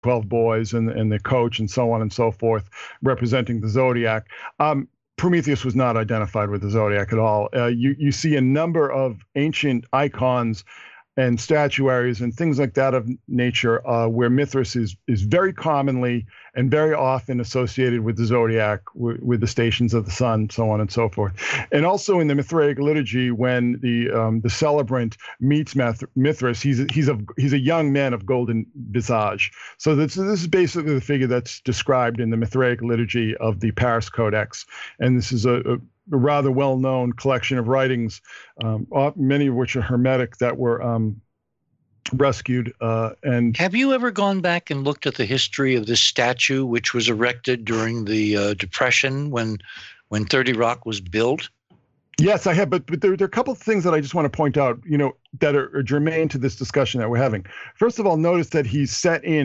12 boys and the coach and so on and so forth, representing the zodiac. Prometheus was not identified with the zodiac at all. You see a number of ancient icons and statuaries and things like that of nature, where Mithras is very commonly and very often associated with the zodiac, with the stations of the sun, so on and so forth. And also in the Mithraic liturgy, when the celebrant meets Mithras, he's a young man of golden visage. So this is basically the figure that's described in the Mithraic liturgy of the Paris Codex, and this is a rather well-known collection of writings, many of which are Hermetic, that were rescued. And have you ever gone back and looked at the history of this statue, which was erected during the Depression when 30 Rock was built? Yes, I have, but there are a couple of things that I just want to point out, that are germane to this discussion that we're having. First of all, notice that he's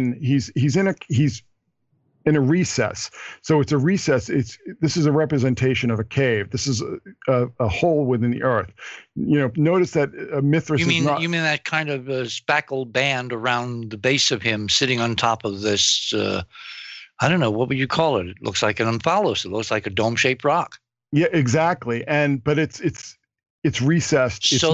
in a recess. So it's a recess. This is a representation of a cave. This is a hole within the earth. Notice that Mithras you mean that kind of spackled band around the base of him, sitting on top of this, I don't know, what would you call it? It looks like an omphalos. It looks like a dome-shaped rock. Yeah, exactly. But it's recessed. It's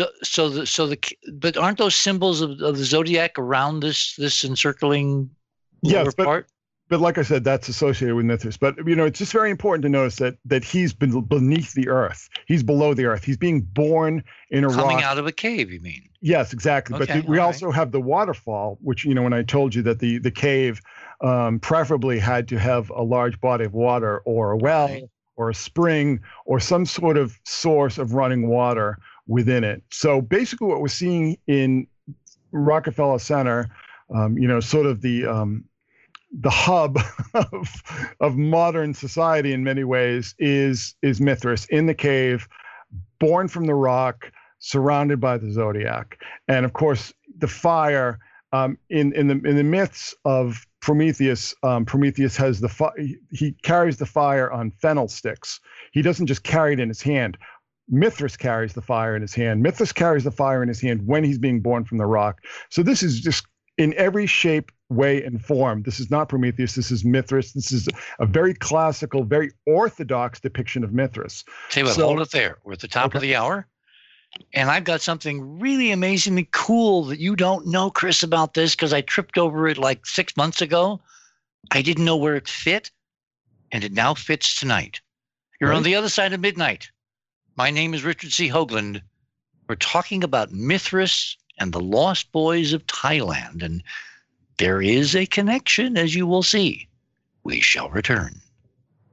but aren't those symbols of the zodiac around this encircling lower part? But like I said, that's associated with Mithras. But, it's just very important to notice that he's been beneath the earth. He's below the earth. He's being born in a rock. Coming out of a cave, you mean? Yes, exactly. Okay, but we also have the waterfall, which, when I told you that the cave preferably had to have a large body of water, or a well, or a spring, or some sort of source of running water within it. So basically what we're seeing in Rockefeller Center, sort of the hub of modern society in many ways is Mithras in the cave, born from the rock, surrounded by the zodiac. And of course, the fire, in the myths of Prometheus, Prometheus has he carries the fire on fennel sticks. He doesn't just carry it in his hand. Mithras carries the fire in his hand. Mithras carries the fire in his hand when he's being born from the rock. So this is just in every shape, way, and form. This is not Prometheus. This is Mithras. This is a very classical, very orthodox depiction of Mithras. Tell you what, hold it there. We're at the top of the hour. And I've got something really amazingly cool that you don't know, Chris, about this, because I tripped over it like 6 months ago. I didn't know where it fit, and it now fits tonight. You're on the other side of midnight. My name is Richard C. Hoagland. We're talking about Mithras and the Lost Boys of Thailand, and there is a connection, as you will see. We shall return.